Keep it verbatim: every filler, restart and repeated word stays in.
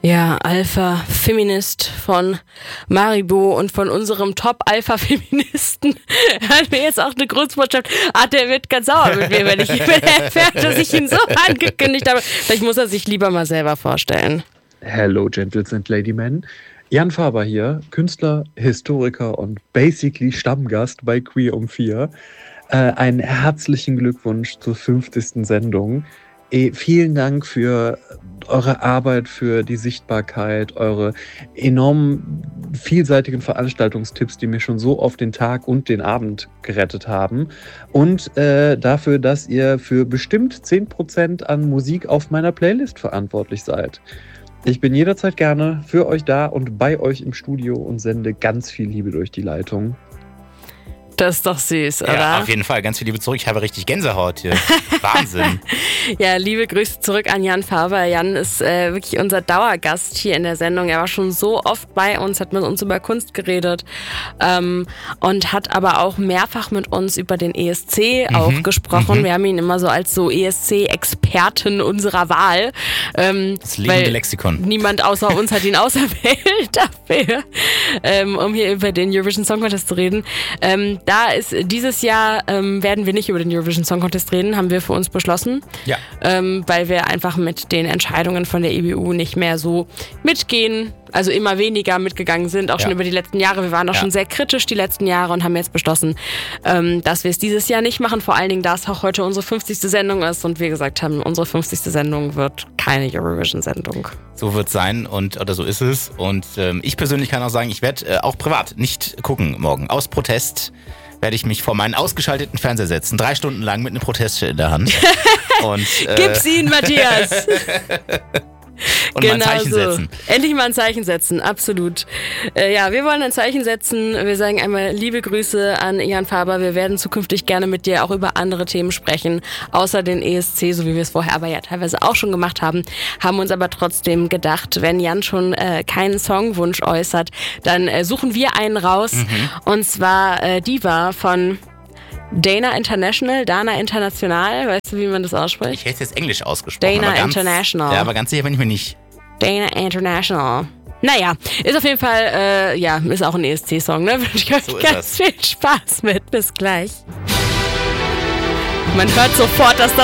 Ja, Alpha-Feminist von Maribo und von unserem Top-Alpha-Feministen hat mir jetzt auch eine Grußbotschaft. Ah, der wird ganz sauer mit mir, wenn ich wenn er erfährt, dass ich ihn so angekündigt habe. Vielleicht muss er sich lieber mal selber vorstellen. Hello, Gentles and Ladymen. Jan Faber hier, Künstler, Historiker und basically Stammgast bei Queer um vier. Äh, einen herzlichen Glückwunsch zur fünfzigsten Sendung. Eh, vielen Dank für eure Arbeit, für die Sichtbarkeit, eure enorm vielseitigen Veranstaltungstipps, die mir schon so oft den Tag und den Abend gerettet haben. Und äh, dafür, dass ihr für bestimmt zehn Prozent an Musik auf meiner Playlist verantwortlich seid. Ich bin jederzeit gerne für euch da und bei euch im Studio und sende ganz viel Liebe durch die Leitung. Das ist doch süß, oder? Ja, auf jeden Fall. Ganz viel Liebe zurück. Ich habe richtig Gänsehaut hier. Wahnsinn. Ja, liebe Grüße zurück an Jan Faber. Jan ist äh, wirklich unser Dauergast hier in der Sendung. Er war schon so oft bei uns, hat mit uns über Kunst geredet ähm, und hat aber auch mehrfach mit uns über den E S C mhm. auch gesprochen. Mhm. Wir haben ihn immer so als so E S C-Experten unserer Wahl. Ähm, das lebende Lexikon. Niemand außer uns hat ihn auserwählt dafür, ähm, um hier über den Eurovision Song Contest zu reden. Ähm, Da ist dieses Jahr ähm, werden wir nicht über den Eurovision Song Contest reden, haben wir für uns beschlossen. Ja. Ähm, weil wir einfach mit den Entscheidungen von der E B U nicht mehr so mitgehen, also immer weniger mitgegangen sind, auch ja. schon über die letzten Jahre. Wir waren auch ja. schon sehr kritisch die letzten Jahre und haben jetzt beschlossen, ähm, dass wir es dieses Jahr nicht machen. Vor allen Dingen, da es auch heute unsere fünfzigste Sendung ist und wir gesagt haben, unsere fünfzigste Sendung wird keine Eurovision-Sendung. So wird es sein und oder so ist es. Und ähm, ich persönlich kann auch sagen, ich werde äh, auch privat nicht gucken morgen. Aus Protest werde ich mich vor meinen ausgeschalteten Fernseher setzen, drei Stunden lang mit einem Protestschild in der Hand. Und, äh, Gib's ihnen, Matthias! Und genau mal ein Zeichen so. setzen. Endlich mal ein Zeichen setzen, absolut. Äh, ja, wir wollen ein Zeichen setzen. Wir sagen einmal liebe Grüße an Jan Faber. Wir werden zukünftig gerne mit dir auch über andere Themen sprechen, außer den E S C, so wie wir es vorher aber ja teilweise auch schon gemacht haben. Haben uns aber trotzdem gedacht, wenn Jan schon äh, keinen Songwunsch äußert, dann äh, suchen wir einen raus. Mhm. Und zwar äh, Diva von Dana International, Dana International, weißt du, wie man das ausspricht? Ich hätte es jetzt Englisch ausgesprochen. Dana aber ganz, International. Ja, aber ganz sicher bin ich mir nicht. Dana International. Naja, ist auf jeden Fall, äh, ja, ist auch ein E S C-Song, ne? Wünsche ich euch So ganz viel Spaß mit. Bis gleich. Man hört sofort, dass das